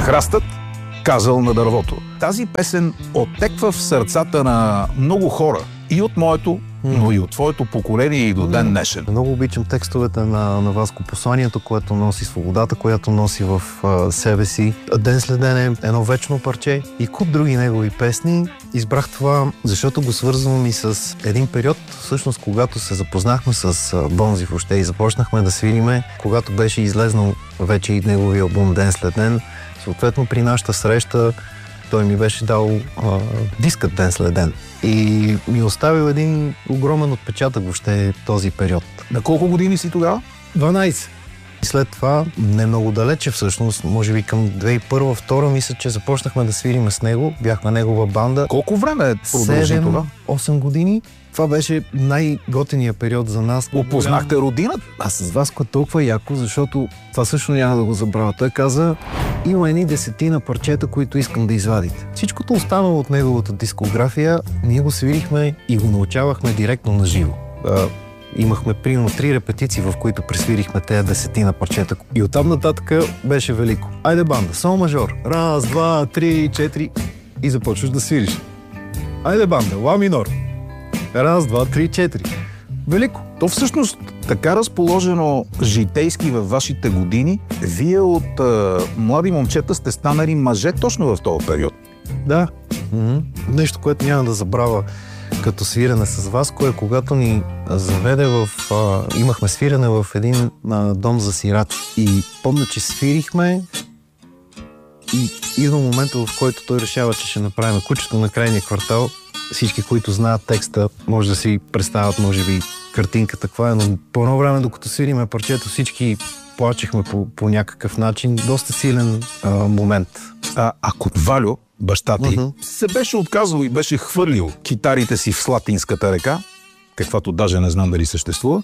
Храстът казал на дървото. Тази песен оттеква в сърцата на много хора. И от моето, но и от твоето поколение и до ден днешен. Много обичам текстовете на Васко, посланието, което носи, свободата, която носи в себе си. Ден след ден е едно вечно парче и куп други негови песни. Избрах това, защото го свързвам и с един период, всъщност, когато се запознахме с Бонзи въобще и започнахме да свириме, когато беше излезнал вече и неговия албум Ден след ден. Съответно, при нашата среща той ми беше дал дискът Ден след ден. И ми оставил един огромен отпечатък въобще този период. На колко години си тогава? 12. И след това, не много далече всъщност, може би към 2001-2002, мисля, че започнахме да свириме с него. Бяхме негова банда. Колко време продължи това? 8 години. Това беше най-готеният период за нас. Опознахте родината? Аз с Васко е толкова яко, защото това също няма да го забравя. Той каза, има едни 10 парчета, които искам да извадите. Всичкото останало от неговата дискография, ние го свирихме и го научавахме директно на живо. Имахме примерно 3 репетиции, в които пресвирихме тези 10 парчета. И оттам нататък беше велико. Айде банда, сол мажор. 1, 2, 3, 4 и започваш да свириш. Айде банда, ла минор. 1, 2, 3, 4. Велико. То всъщност така разположено житейски във вашите години, вие от млади момчета сте станали мъже точно в този период. Да. Нещо, което няма да забравя като свирене с Васко е, когато ни заведе имахме свирене в един дом за сираци. И помня, че свирихме и идва момента, в който той решава, че ще направим кучето на крайния квартал. Всички, които знаят текста, може да си представят, може би, картинката каква е, но по едно време, докато свириме парчето, всички плачехме по някакъв начин. Доста силен момент. Ако Валю, баща ти, се беше отказал и беше хвърлил китарите си в Слатинската река, каквато даже не знам дали съществува,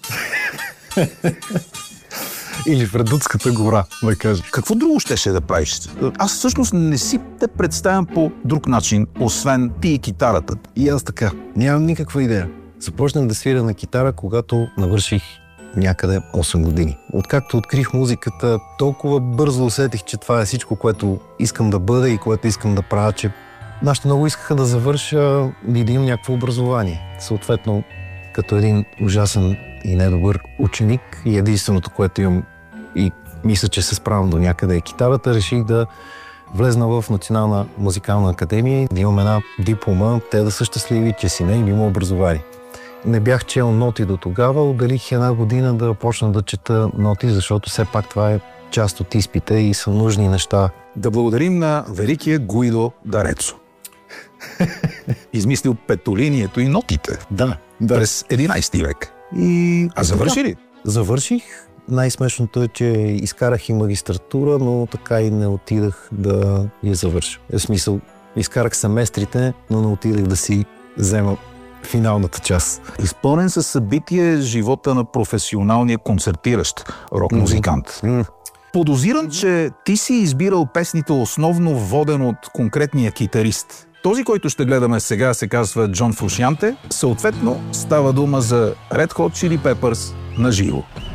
или в Редутската гора, да кажа. Какво друго щеше да правиш? Аз всъщност не си те представям по друг начин, освен ти и китарата. И аз така. Нямам никаква идея. Започнах да свиря на китара, когато навърших някъде 8 години. Откакто открих музиката, толкова бързо усетих, че това е всичко, което искам да бъда и което искам да правя, че нашите много искаха да завърша и да имам някакво образование. Съответно, като един ужасен и недобър ученик и единственото, което имам и мисля, че се справям до някъде е китарата, реших да влезна в Национална музикална академия, да имам една диплома, те да са щастливи, че си не им има образование. Не бях чел ноти до тогава, отделих една година да почна да чета ноти, защото все пак това е част от изпита и са нужни неща. Да благодарим на великия Гуидо Дарецо. Измислил петолинието и нотите. Да. През 11 век. Завърши ли? Завърших. Най-смешното е, че изкарах и магистратура, но така и не отидах да я завърша. В смисъл, изкарах семестрите, но не отидах да си взема финалната част. Изпълнен със събитие живота на професионалния концертиращ рок-музикант. Подозирам, че ти си избирал песните основно воден от конкретния китарист. Този, който ще гледаме сега, се казва Джон Фрушианте. Съответно, става дума за Red Hot Chili Peppers на живо.